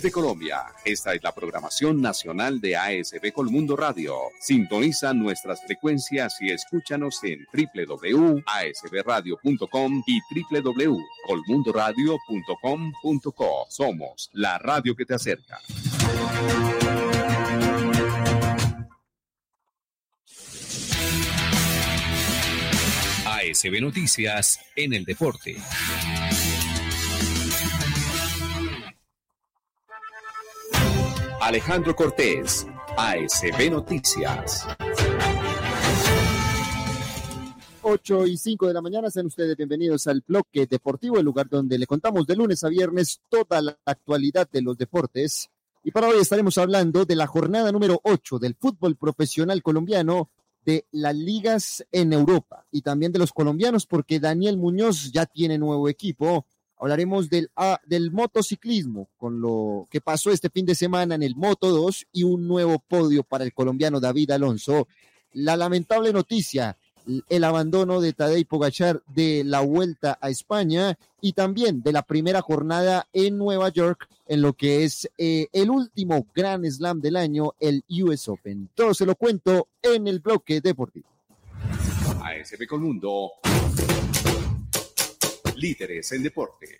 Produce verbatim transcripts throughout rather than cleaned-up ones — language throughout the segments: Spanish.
Desde Colombia, esta es la programación nacional de A S B Colmundo Radio. Sintoniza nuestras frecuencias y escúchanos en doble u doble u doble u punto a s b radio punto com y doble u doble u doble u punto colmundo radio punto com punto co. Somos la radio que te acerca. A S B Noticias en el deporte. Alejandro Cortés, A S B Noticias. ocho y cinco de la mañana, sean ustedes bienvenidos al bloque deportivo, el lugar donde le contamos de lunes a viernes toda la actualidad de los deportes. Y para hoy estaremos hablando de la jornada número ocho del fútbol profesional colombiano, de las ligas en Europa y también de los colombianos, porque Daniel Muñoz ya tiene nuevo equipo. Hablaremos del, ah, del motociclismo, con lo que pasó este fin de semana en el Moto dos y un nuevo podio para el colombiano David Alonso. La lamentable noticia, el abandono de Tadej Pogačar de la Vuelta a España y también de la primera jornada en Nueva York en lo que es eh, el último Grand Slam del año, el U S Open. Todo se lo cuento en el bloque deportivo. A S B Colmundo, líderes en deporte.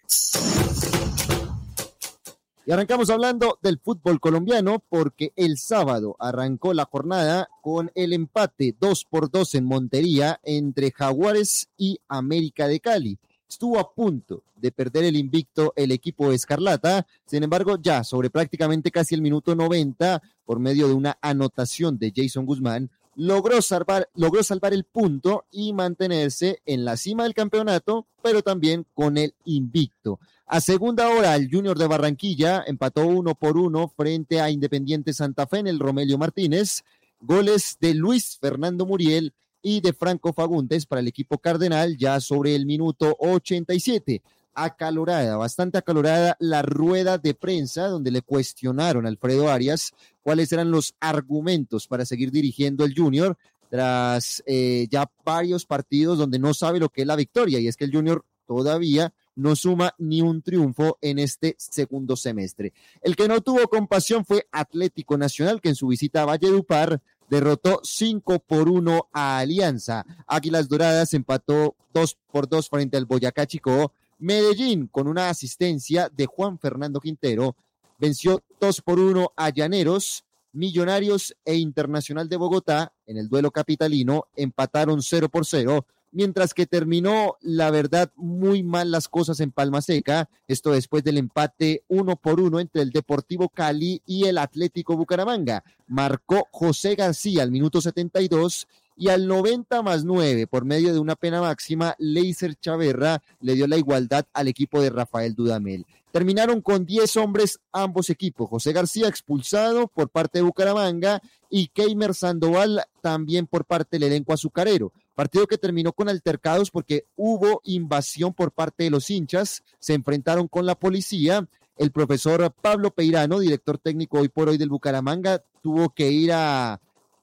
Y arrancamos hablando del fútbol colombiano porque el sábado arrancó la jornada con el empate dos por dos en Montería entre Jaguares y América de Cali. Estuvo a punto de perder el invicto el equipo Escarlata, sin embargo ya sobre prácticamente casi el minuto noventa, por medio de una anotación de Jason Guzmán, logró salvar, logró salvar el punto y mantenerse en la cima del campeonato, pero también con el invicto. A segunda hora, el Junior de Barranquilla empató uno por uno frente a Independiente Santa Fe en el Romelio Martínez. Goles de Luis Fernando Muriel y de Franco Fagundes para el equipo cardenal ya sobre el minuto ochenta y siete. Acalorada, bastante acalorada la rueda de prensa donde le cuestionaron a Alfredo Arias cuáles eran los argumentos para seguir dirigiendo el Junior tras eh, ya varios partidos donde no sabe lo que es la victoria, y es que el Junior todavía no suma ni un triunfo en este segundo semestre. El que no tuvo compasión fue Atlético Nacional, que en su visita a Valledupar derrotó cinco por uno a Alianza. Águilas Doradas empató dos por dos frente al Boyacá Chicó. Medellín, con una asistencia de Juan Fernando Quintero, venció dos por uno a Llaneros. Millonarios e Internacional de Bogotá, en el duelo capitalino, empataron cero por cero, mientras que terminó, la verdad, muy mal las cosas en Palma Seca, esto después del empate uno por uno entre el Deportivo Cali y el Atlético Bucaramanga. Marcó José García al minuto setenta y dos, y al noventa más nueve, por medio de una pena máxima, Leiser Chaverra le dio la igualdad al equipo de Rafael Dudamel. Terminaron con diez hombres ambos equipos. José García expulsado por parte de Bucaramanga y Keimer Sandoval también por parte del elenco azucarero. Partido que terminó con altercados porque hubo invasión por parte de los hinchas, se enfrentaron con la policía. El profesor Pablo Peirano, director técnico hoy por hoy del Bucaramanga, tuvo que ir a...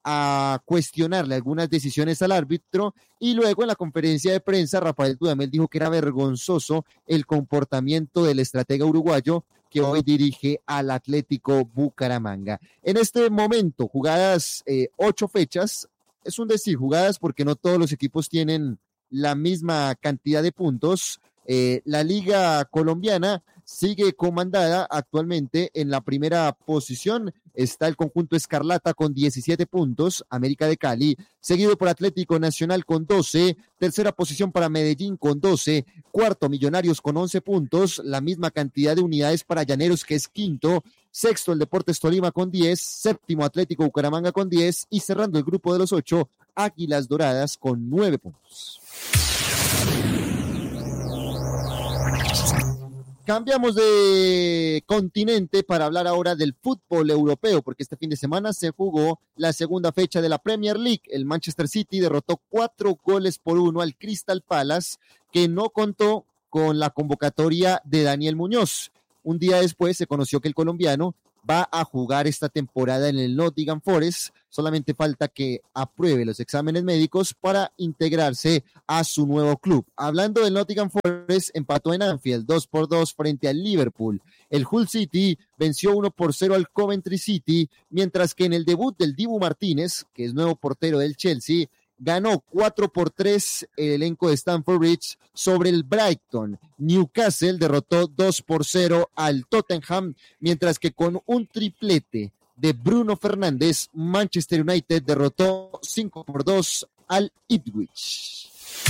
a cuestionarle algunas decisiones al árbitro, y luego en la conferencia de prensa Rafael Dudamel dijo que era vergonzoso el comportamiento del estratega uruguayo que hoy dirige al Atlético Bucaramanga. En este momento, jugadas eh, ocho fechas, es un decir, jugadas porque no todos los equipos tienen la misma cantidad de puntos. Eh, la Liga Colombiana sigue comandada actualmente en la primera posición. Está el conjunto Escarlata con diecisiete puntos, América de Cali, seguido por Atlético Nacional con doce, tercera posición para Medellín con doce, cuarto Millonarios con once puntos, la misma cantidad de unidades para Llaneros, que es quinto, sexto el Deportes Tolima con diez, séptimo Atlético Bucaramanga con diez, y cerrando el grupo de los ocho, Águilas Doradas con nueve puntos. Cambiamos de continente para hablar ahora del fútbol europeo, porque este fin de semana se jugó la segunda fecha de la Premier League. El Manchester City derrotó cuatro goles por uno al Crystal Palace, que no contó con la convocatoria de Daniel Muñoz. Un día después se conoció que el colombiano va a jugar esta temporada en el Nottingham Forest. Solamente falta que apruebe los exámenes médicos para integrarse a su nuevo club. Hablando del Nottingham Forest, empató en Anfield dos por dos frente al Liverpool. El Hull City venció uno por cero al Coventry City, mientras que en el debut del Dibu Martínez, que es nuevo portero del Chelsea, ganó cuatro por tres el elenco de Stamford Bridge sobre el Brighton. Newcastle derrotó dos por cero al Tottenham, mientras que con un triplete de Bruno Fernández, Manchester United derrotó cinco por dos al Ipswich.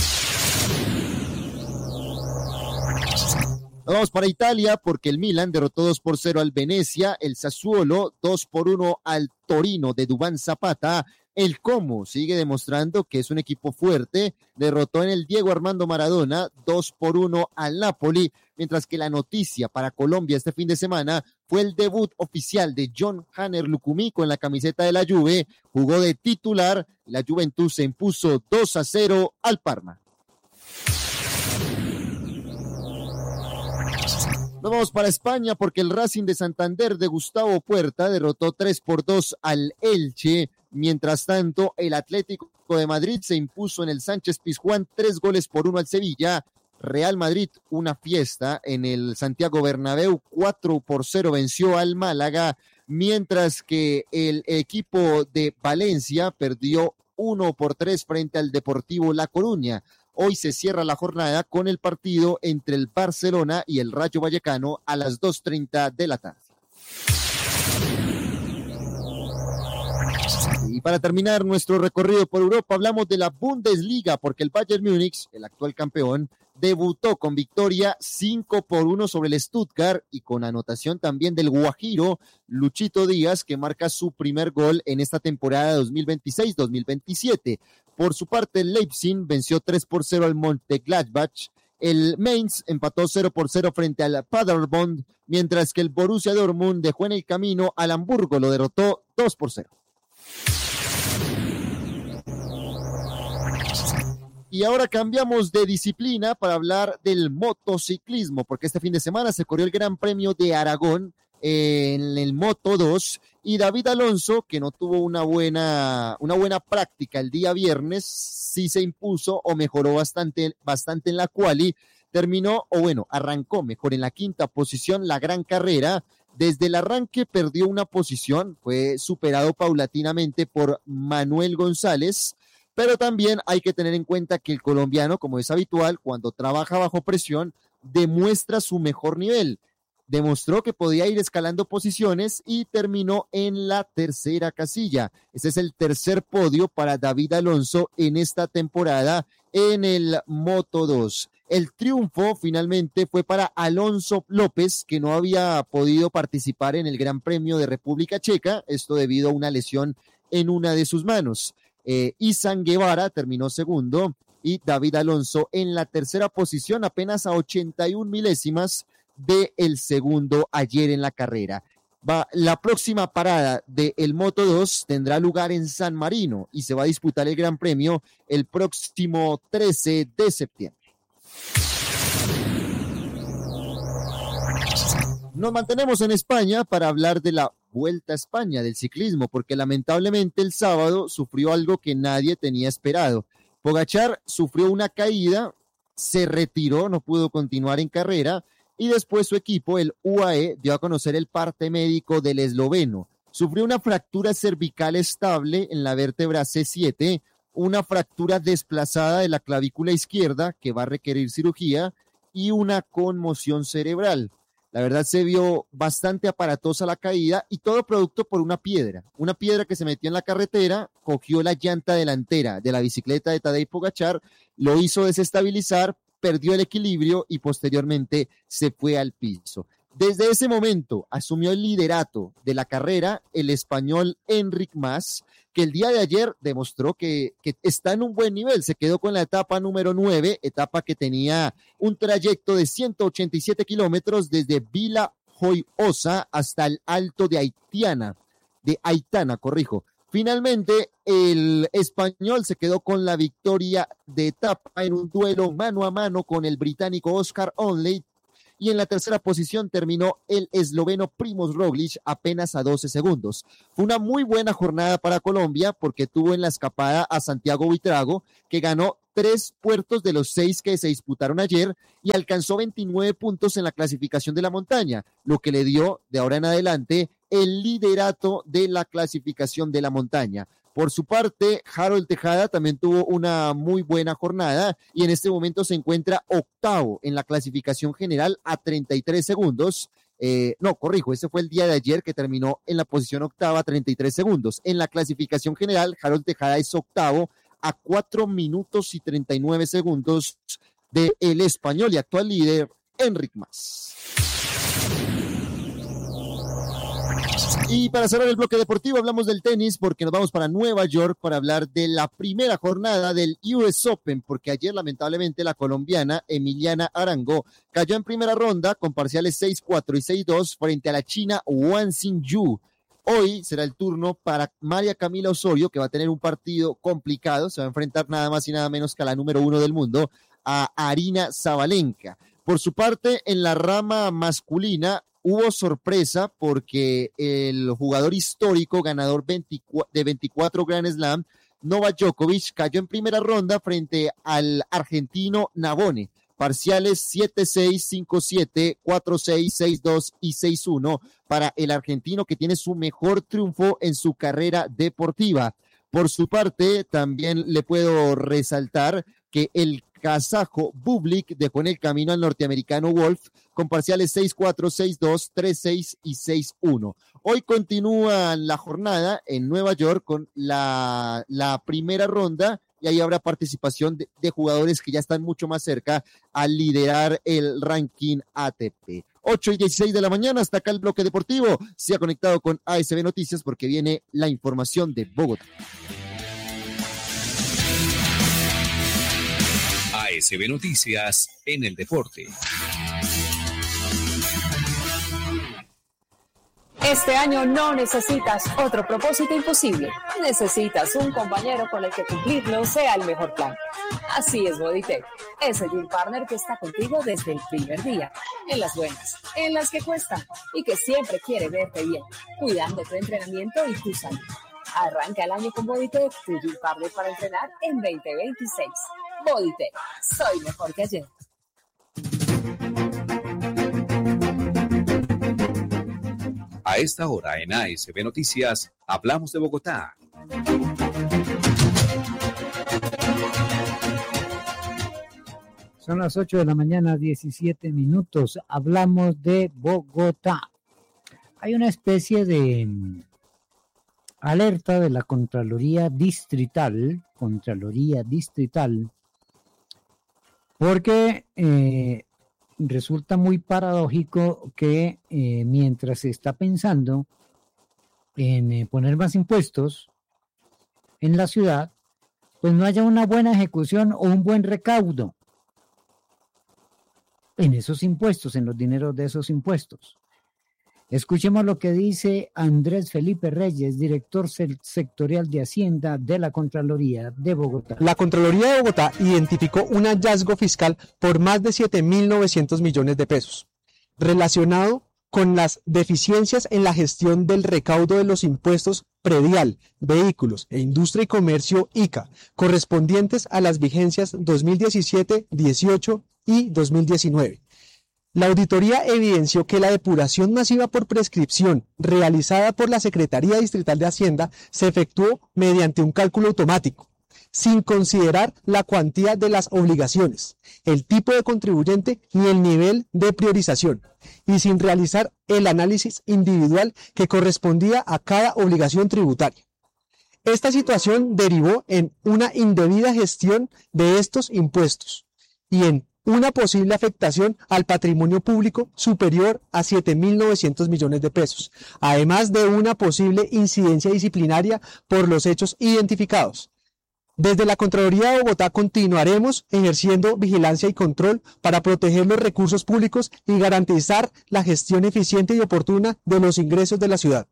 Nos vamos para Italia porque el Milan derrotó dos por cero al Venezia, el Sassuolo dos por uno al Torino de Duván Zapata. El Como sigue demostrando que es un equipo fuerte, derrotó en el Diego Armando Maradona dos por uno al Napoli, mientras que la noticia para Colombia este fin de semana fue el debut oficial de John Hanner Lucumí con la camiseta de la Juve, jugó de titular, la Juventus se impuso dos a cero al Parma. Nos vamos para España porque el Racing de Santander de Gustavo Puerta derrotó tres por dos al Elche. Mientras tanto, el Atlético de Madrid se impuso en el Sánchez Pizjuán tres goles por uno al Sevilla. Real Madrid, una fiesta en el Santiago Bernabéu, cuatro por cero venció al Málaga, mientras que el equipo de Valencia perdió uno por tres frente al Deportivo La Coruña. Hoy se cierra la jornada con el partido entre el Barcelona y el Rayo Vallecano a las dos treinta de la tarde. Y para terminar nuestro recorrido por Europa, hablamos de la Bundesliga, porque el Bayern Múnich, el actual campeón, debutó con victoria cinco por uno sobre el Stuttgart y con anotación también del guajiro Luchito Díaz, que marca su primer gol en esta temporada dos mil veintiséis dos mil veintisiete. Por su parte, el Leipzig venció tres por cero al Mönchengladbach. El Mainz empató cero por cero frente al Paderborn, mientras que el Borussia Dortmund dejó en el camino al Hamburgo, lo derrotó dos por cero. Y ahora cambiamos de disciplina para hablar del motociclismo, porque este fin de semana se corrió el Gran Premio de Aragón en el Moto dos y David Alonso, que no tuvo una buena, una buena práctica el día viernes, sí se impuso o mejoró bastante, bastante en la quali, terminó, o bueno, arrancó mejor en la quinta posición la gran carrera. Desde el arranque perdió una posición, fue superado paulatinamente por Manuel González, pero también hay que tener en cuenta que el colombiano, como es habitual, cuando trabaja bajo presión, demuestra su mejor nivel. Demostró que podía ir escalando posiciones y terminó en la tercera casilla. Ese es el tercer podio para David Alonso en esta temporada en el Moto dos. El triunfo finalmente fue para Alonso López, que no había podido participar en el Gran Premio de República Checa, esto debido a una lesión en una de sus manos. Eh, Izan Guevara terminó segundo y David Alonso en la tercera posición, apenas a ochenta y una milésimas del segundo ayer en la carrera. Va, la próxima parada del Moto dos tendrá lugar en San Marino y se va a disputar el Gran Premio el próximo trece de septiembre. Nos mantenemos en España para hablar de la Vuelta a España del ciclismo, porque lamentablemente el sábado sufrió algo que nadie tenía esperado. Pogačar sufrió una caída, se retiró, no pudo continuar en carrera, y después su equipo, el U A E, dio a conocer el parte médico del esloveno. Sufrió una fractura cervical estable en la vértebra C siete, una fractura desplazada de la clavícula izquierda que va a requerir cirugía y una conmoción cerebral. La verdad se vio bastante aparatosa la caída y todo producto por una piedra. Una piedra que se metió en la carretera, cogió la llanta delantera de la bicicleta de Tadej Pogačar, lo hizo desestabilizar, perdió el equilibrio y posteriormente se fue al piso. Desde ese momento asumió el liderato de la carrera el español Enric Mas, que el día de ayer demostró que, que está en un buen nivel. Se quedó con la etapa número nueve, etapa que tenía un trayecto de ciento ochenta y siete kilómetros desde Vila Joyosa hasta el Alto de Aitana, de Aitana, corrijo. Finalmente, el español se quedó con la victoria de etapa en un duelo mano a mano con el británico Oscar Onley, y en la tercera posición terminó el esloveno Primož Roglič apenas a doce segundos. Fue una muy buena jornada para Colombia porque tuvo en la escapada a Santiago Buitrago, que ganó tres puertos de los seis que se disputaron ayer y alcanzó veintinueve puntos en la clasificación de la montaña, lo que le dio de ahora en adelante el liderato de la clasificación de la montaña. Por su parte, Harold Tejada también tuvo una muy buena jornada y en este momento se encuentra octavo en la clasificación general a treinta y tres segundos. Eh, no, corrijo, ese fue el día de ayer que terminó en la posición octava a treinta y tres segundos. En la clasificación general, Harold Tejada es octavo a cuatro minutos y treinta y nueve segundos de el español y actual líder, Enric Mas. Y para cerrar el bloque deportivo hablamos del tenis porque nos vamos para Nueva York para hablar de la primera jornada del U S Open, porque ayer lamentablemente la colombiana Emiliana Arango cayó en primera ronda con parciales seis cuatro y seis dos frente a la china Wang Xingyu. Hoy será el turno para María Camila Osorio, que va a tener un partido complicado, se va a enfrentar nada más y nada menos que a la número uno del mundo, a Arina Sabalenka. Por su parte, en la rama masculina, hubo sorpresa porque el jugador histórico, ganador de veinticuatro Grand Slam, Novak Djokovic, cayó en primera ronda frente al argentino Navone. Parciales siete seis, cinco siete, cuatro seis, seis dos y seis uno para el argentino que tiene su mejor triunfo en su carrera deportiva. Por su parte, también le puedo resaltar que el kazajo Bublik dejó en el camino al norteamericano Wolf con parciales seis cuatro, seis dos, tres seis y seis uno. Hoy continúa la jornada en Nueva York con la, la primera ronda y ahí habrá participación de, de jugadores que ya están mucho más cerca a liderar el ranking A T P. ocho y dieciséis de la mañana, hasta acá el bloque deportivo. Se ha conectado con A S B Noticias porque viene la información de Bogotá. A S B Noticias en el deporte. Este año no necesitas otro propósito imposible. Necesitas un compañero con el que cumplirlo sea el mejor plan. Así es Bodytech, ese gym partner que está contigo desde el primer día, en las buenas, en las que cuestan y que siempre quiere verte bien, cuidando tu entrenamiento y tu salud. Arranca el año con Bodytech, tu gym partner para entrenar en veinte veintiséis. Bodytech, soy mejor que ayer. A esta hora en A S B Noticias, hablamos de Bogotá. Son las ocho de la mañana, diecisiete minutos. Hablamos de Bogotá. Hay una especie de alerta de la Contraloría Distrital, Contraloría Distrital, porque eh, resulta muy paradójico que eh, mientras se está pensando en eh, poner más impuestos en la ciudad, pues no haya una buena ejecución o un buen recaudo en esos impuestos, en los dineros de esos impuestos. Escuchemos lo que dice Andrés Felipe Reyes, director sectorial de Hacienda de la Contraloría de Bogotá. La Contraloría de Bogotá identificó un hallazgo fiscal por más de siete mil novecientos millones de pesos, relacionado con las deficiencias en la gestión del recaudo de los impuestos predial, vehículos e industria y comercio I C A, correspondientes a las vigencias dos mil diecisiete, dieciocho y dos mil diecinueve. La auditoría evidenció que la depuración masiva por prescripción realizada por la Secretaría Distrital de Hacienda se efectuó mediante un cálculo automático, sin considerar la cuantía de las obligaciones, el tipo de contribuyente ni el nivel de priorización, y sin realizar el análisis individual que correspondía a cada obligación tributaria. Esta situación derivó en una indebida gestión de estos impuestos y en una posible afectación al patrimonio público superior a siete mil novecientos millones de pesos, además de una posible incidencia disciplinaria por los hechos identificados. Desde la Contraloría de Bogotá continuaremos ejerciendo vigilancia y control para proteger los recursos públicos y garantizar la gestión eficiente y oportuna de los ingresos de la ciudad.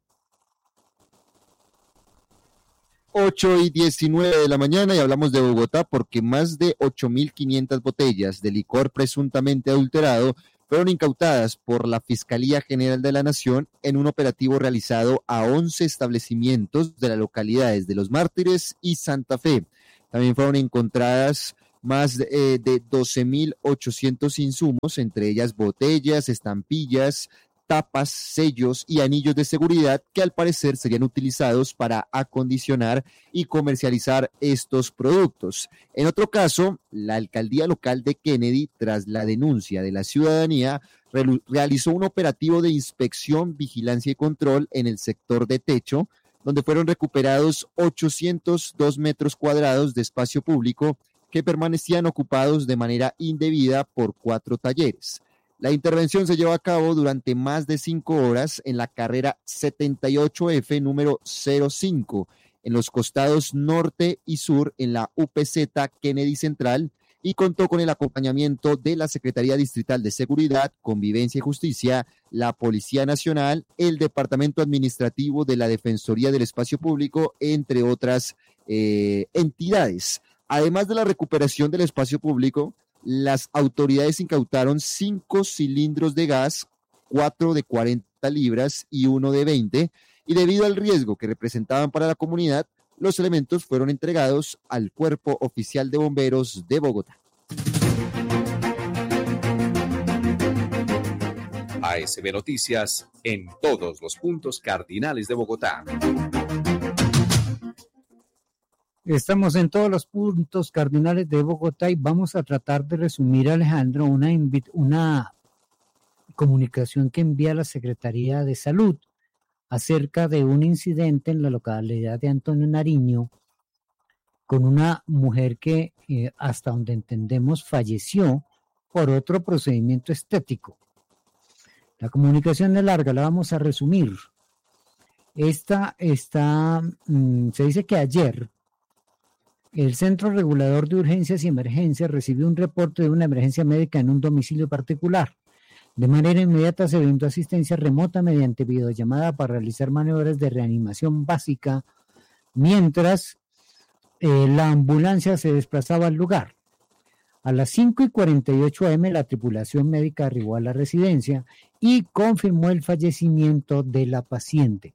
ocho y diecinueve de la mañana y hablamos de Bogotá porque más de ocho mil quinientas botellas de licor presuntamente adulterado fueron incautadas por la Fiscalía General de la Nación en un operativo realizado a once establecimientos de las localidades de Los Mártires y Santa Fe. También fueron encontradas más de, eh, de doce mil ochocientos insumos, entre ellas botellas, estampillas, tapas, sellos y anillos de seguridad que al parecer serían utilizados para acondicionar y comercializar estos productos. En otro caso, la alcaldía local de Kennedy, tras la denuncia de la ciudadanía, re- realizó un operativo de inspección, vigilancia y control en el sector de techo, donde fueron recuperados ochocientos dos metros cuadrados de espacio público que permanecían ocupados de manera indebida por cuatro talleres. La intervención se llevó a cabo durante más de cinco horas en la carrera setenta y ocho F número cero cinco, en los costados norte y sur en la U P Z Kennedy Central, y contó con el acompañamiento de la Secretaría Distrital de Seguridad, Convivencia y Justicia, la Policía Nacional, el Departamento Administrativo de la Defensoría del Espacio Público, entre otras eh, entidades. Además de la recuperación del espacio público, las autoridades incautaron cinco cilindros de gas, cuatro de cuarenta libras y uno de veinte, y debido al riesgo que representaban para la comunidad, los elementos fueron entregados al Cuerpo Oficial de Bomberos de Bogotá. A S B Noticias en todos los puntos cardinales de Bogotá. Estamos en todos los puntos cardinales de Bogotá y vamos a tratar de resumir, Alejandro, una, invit- una comunicación que envía la Secretaría de Salud acerca de un incidente en la localidad de Antonio Nariño con una mujer que, eh, hasta donde entendemos, falleció por otro procedimiento estético. La comunicación es larga, la vamos a resumir. Esta está, mmm, se dice que ayer el Centro Regulador de Urgencias y Emergencias recibió un reporte de una emergencia médica en un domicilio particular. De manera inmediata se brindó asistencia remota mediante videollamada para realizar maniobras de reanimación básica, mientras eh, la ambulancia se desplazaba al lugar. A las cinco y cuarenta y ocho eme la tripulación médica arribó a la residencia y confirmó el fallecimiento de la paciente.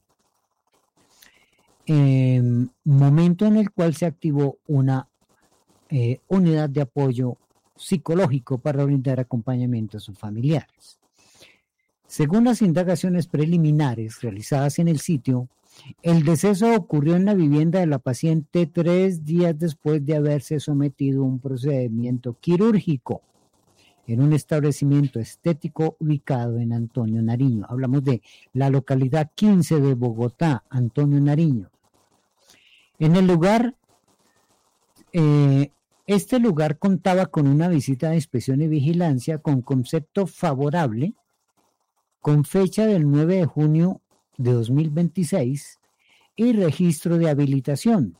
Eh, momento en el cual se activó una eh, unidad de apoyo psicológico para brindar acompañamiento a sus familiares. Según las indagaciones preliminares realizadas en el sitio, el deceso ocurrió en la vivienda de la paciente tres días después de haberse sometido a un procedimiento quirúrgico en un establecimiento estético ubicado en Antonio Nariño. Hablamos de la localidad quince de Bogotá, Antonio Nariño. En el lugar, eh, este lugar contaba con una visita de inspección y vigilancia con concepto favorable, con fecha del nueve de junio de dos mil veintiséis y registro de habilitación.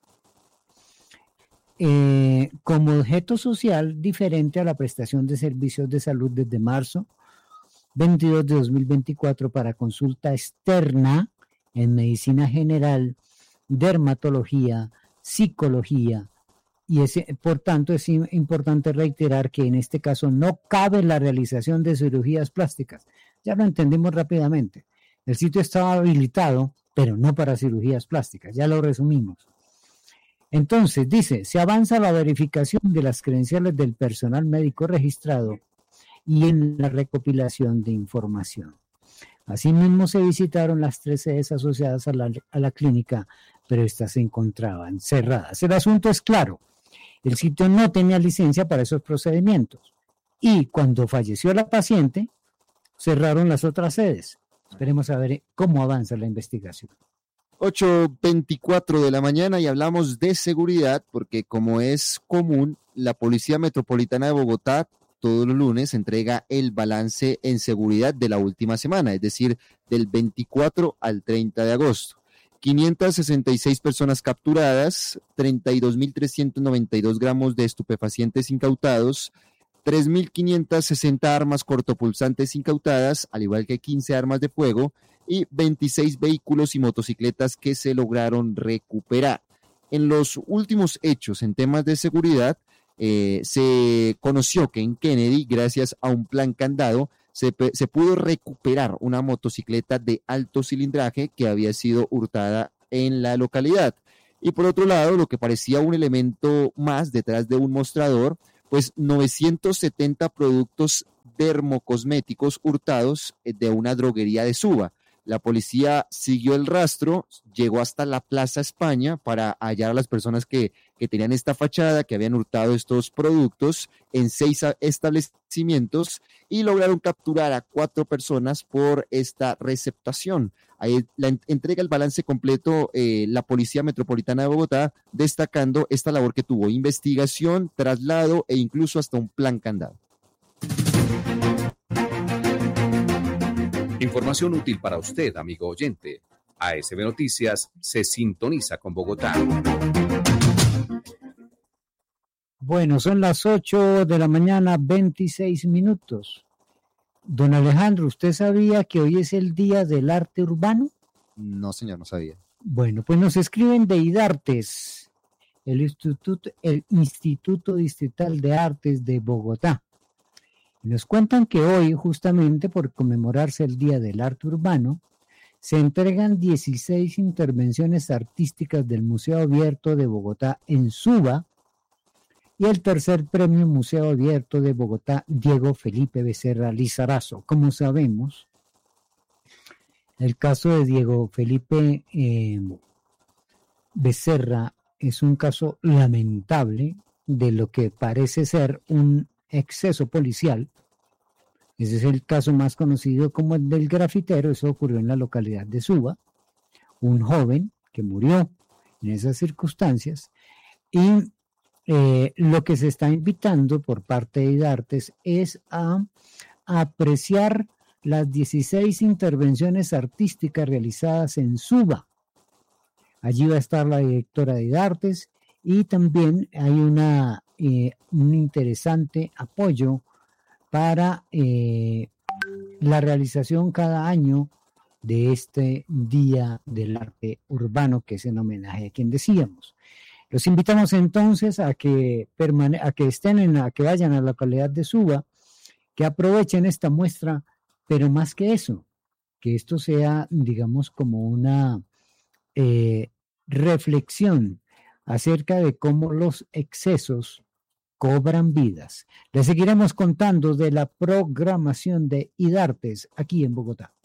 Eh, como objeto social diferente a la prestación de servicios de salud desde marzo veintidós de dos mil veinticuatro para consulta externa en medicina general, dermatología, psicología, y ese, por tanto es importante reiterar que en este caso no cabe la realización de cirugías plásticas. Ya lo entendimos rápidamente. El sitio estaba habilitado, pero no para cirugías plásticas, ya lo resumimos. Entonces, dice, se avanza la verificación de las credenciales del personal médico registrado y en la recopilación de información. Asimismo, se visitaron las tres sedes asociadas a la, a la clínica, pero estas se encontraban cerradas. El asunto es claro, el sitio no tenía licencia para esos procedimientos y cuando falleció la paciente, cerraron las otras sedes. Esperemos a ver cómo avanza la investigación. ocho veinticuatro de la mañana y hablamos de seguridad porque, como es común, la Policía Metropolitana de Bogotá todos los lunes entrega el balance en seguridad de la última semana, es decir, del veinticuatro al treinta de agosto. quinientas sesenta y seis personas capturadas, treinta y dos mil trescientos noventa y dos gramos de estupefacientes incautados, tres mil quinientas sesenta armas cortopulsantes incautadas, al igual que quince armas de fuego y veintiséis vehículos y motocicletas que se lograron recuperar. En los últimos hechos en temas de seguridad, eh, se conoció que en Kennedy, gracias a un plan candado, se, se pudo recuperar una motocicleta de alto cilindraje que había sido hurtada en la localidad. Y por otro lado, lo que parecía un elemento más detrás de un mostrador, pues novecientos setenta productos dermocosméticos hurtados de una droguería de Suba. La policía siguió el rastro, llegó hasta la Plaza España para hallar a las personas que, que tenían esta fachada, que habían hurtado estos productos en seis establecimientos y lograron capturar a cuatro personas por esta receptación. Ahí la entrega el balance completo eh, la Policía Metropolitana de Bogotá, destacando esta labor que tuvo: investigación, traslado e incluso hasta un plan candado. Información útil para usted, amigo oyente. A S B Noticias se sintoniza con Bogotá. Bueno, son las ocho de la mañana, veintiséis minutos. Don Alejandro, ¿usted sabía que hoy es el Día del Arte Urbano? No, señor, no sabía. Bueno, pues nos escriben de IDARTES, el Instituto, el Instituto Distrital de Artes de Bogotá. Nos cuentan que hoy, justamente por conmemorarse el Día del Arte Urbano, se entregan dieciséis intervenciones artísticas del Museo Abierto de Bogotá en Suba y el tercer premio Museo Abierto de Bogotá Diego Felipe Becerra Lizarazo. Como sabemos, el caso de Diego Felipe eh, Becerra es un caso lamentable de lo que parece ser un exceso policial. Ese es el caso más conocido como el del grafitero. Eso ocurrió en la localidad de Suba, un joven que murió en esas circunstancias, y eh, lo que se está invitando por parte de IDARTES es a, a apreciar las dieciséis intervenciones artísticas realizadas en Suba. Allí va a estar la directora de IDARTES y también hay una, eh, un interesante apoyo para eh, la realización cada año de este Día del Arte Urbano, que es en homenaje a quien decíamos. Los invitamos entonces a que, permane- a que estén en la, a que vayan a la localidad de Suba, que aprovechen esta muestra, pero más que eso, que esto sea, digamos, como una eh, reflexión acerca de cómo los excesos cobran vidas. Les seguiremos contando de la programación de IDARTES aquí en Bogotá.